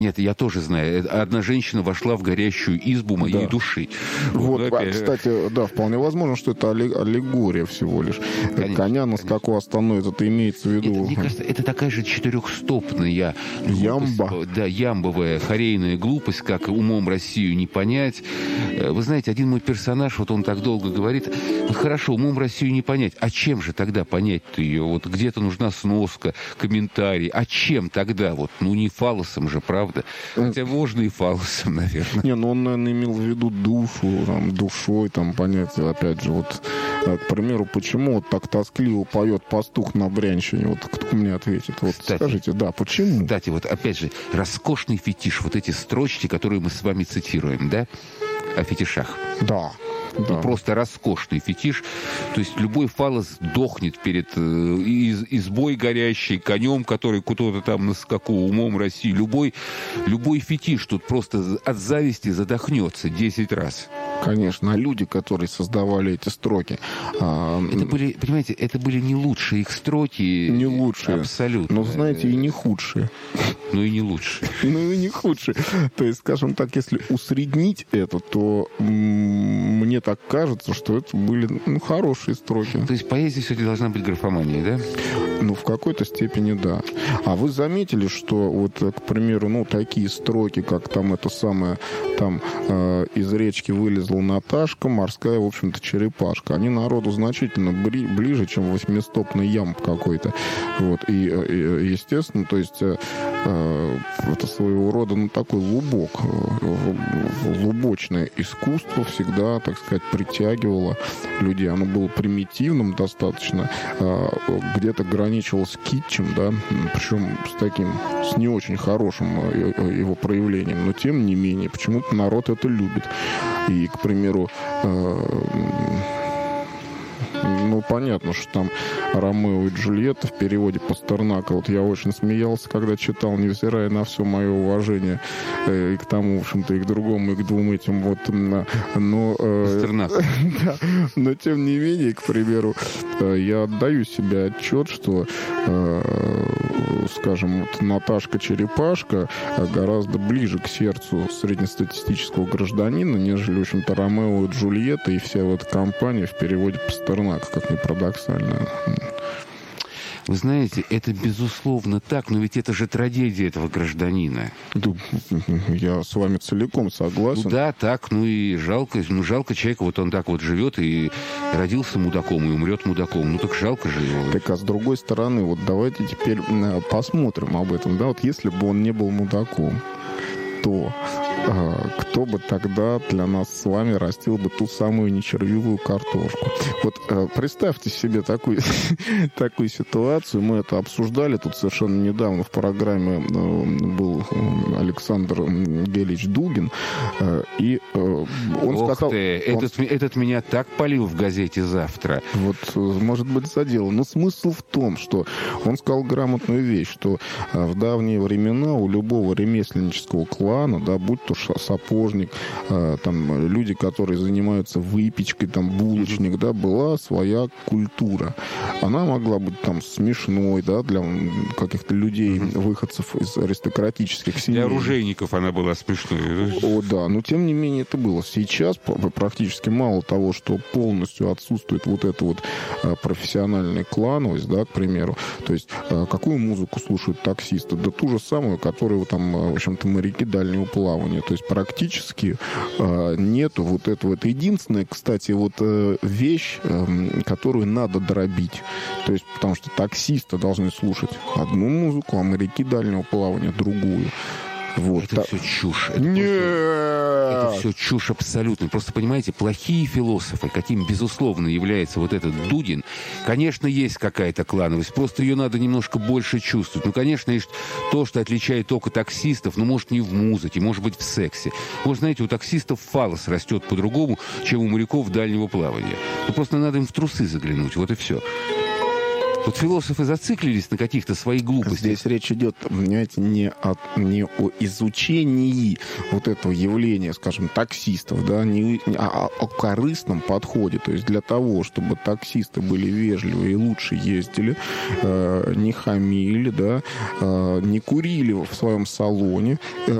Нет, я тоже знаю. Одна женщина вошла в горящую избу моей души. Вот, кстати, да, вполне возможно, что это аллегория всего лишь. Конечно, коня на скаку остановит, это имеется в виду... Мне кажется, это такая же четырехстопная ямба. Да, ямбовая, хорейная глупость, как умом Россию не понять. Вы знаете, один мой персонаж, вот он так долго говорит, ну хорошо, умом Россию не понять. А чем же тогда понять-то ее? Вот где-то нужна сноска, комментарий. А чем тогда? Вот, ну не фалосом же, правда? Хотя можно и фалосом, наверное. Не, ну он, наверное, имел в виду душу, там, душой, там, понятие, опять же, вот, к примеру, почему вот так тоскливо поет пастух на брянщине? Вот кто мне ответит? Вот, кстати, скажите, да, почему? Кстати, вот опять же, роскошный фетиш, вот эти строчки, которые мы с вами цитируем, да, о фетишах. Да. Да. Просто роскошный фетиш. То есть любой фалос дохнет перед избой горящей, конем, который кто-то там на скаку, умом России. Любой фетиш тут просто от зависти задохнется 10 раз. Конечно, а люди, которые создавали эти строки... Это были, понимаете, это были не лучшие их строки. Не лучшие. Абсолютно. Но, знаете, и не худшие. Ну и не лучшие. Ну и не худшие. То есть, скажем так, если усреднить это, то мне так кажется, что это были хорошие строки. То есть поэзия все-таки должна быть графоманией, да? Ну, в какой-то степени, да. А вы заметили, что вот, к примеру, такие строки, как там это самое, там из речки вылезла Наташка, морская, в общем-то, черепашка. Они народу значительно ближе, чем восьмистопный ямб какой-то. Вот. И естественно, то есть это своего рода, такой лубочное искусство всегда, так сказать, притягивало людей. Оно было примитивным достаточно, где-то граничило с китчем, да, причем с не очень хорошим его проявлением, но тем не менее, почему-то народ это любит. И, к примеру, понятно, что там Ромео и Джульетта в переводе Пастернака. Вот я очень смеялся, когда читал, невзирая на все мое уважение и к тому, в общем-то, и к другому, и к двум этим вот. Пастернак. Да, но, тем не менее, к примеру, я отдаю себе отчет, что, скажем, вот Наташка-черепашка гораздо ближе к сердцу среднестатистического гражданина, нежели, в общем-то, Ромео и Джульетта и вся вот компания в переводе Пастернака, как ни парадоксально. Вы знаете, это безусловно так, но ведь это же трагедия этого гражданина. Да, я с вами целиком согласен. Ну да, так, и жалко. Жалко человека, вот он так вот живет и родился мудаком, и умрет мудаком. Так жалко же его. Так, а с другой стороны, вот давайте теперь посмотрим об этом, да, вот если бы он не был мудаком, то кто бы тогда для нас с вами растил бы ту самую нечервивую картошку? Вот представьте себе такую ситуацию. Мы это обсуждали тут совершенно недавно в программе. Был Александр Гелич Дугин. И он сказал... Этот меня так полил в газете «Завтра». Вот, может быть, задело. Но смысл в том, что он сказал грамотную вещь, что в давние времена у любого ремесленнического клана, да, будь то сапожник, там люди, которые занимаются выпечкой, там булочник, да, была своя культура. Она могла быть там смешной, да, для каких-то людей, выходцев из аристократических семей. Для оружейников она была смешной. О, да, но тем не менее это было. Сейчас практически мало того, что полностью отсутствует вот эта вот профессиональная клановость, да, к примеру. То есть какую музыку слушают таксисты? Да ту же самую, которую там, в общем-то, моряки дальнего плавания. То есть практически нету вот этого. Это единственная, кстати, вот вещь, которую надо дробить. То есть, потому что таксисты должны слушать одну музыку, а моряки дальнего плавания другую. Вот. Это все чушь. Нет! Это все чушь абсолютно. Просто, понимаете, плохие философы, каким, безусловно, является вот этот Дудин, конечно, есть какая-то клановость, просто ее надо немножко больше чувствовать. Конечно, есть то, что отличает только таксистов, может, не в музыке, может быть, в сексе. Может, знаете, у таксистов фалос растет по-другому, чем у моряков дальнего плавания. Просто надо им в трусы заглянуть, вот и все. Вот философы зациклились на каких-то своих глупостях. Здесь речь идет, понимаете, не о изучении вот этого явления, скажем, таксистов, да, а о корыстном подходе. То есть для того, чтобы таксисты были вежливы и лучше ездили, не хамили, да, не курили в своем салоне,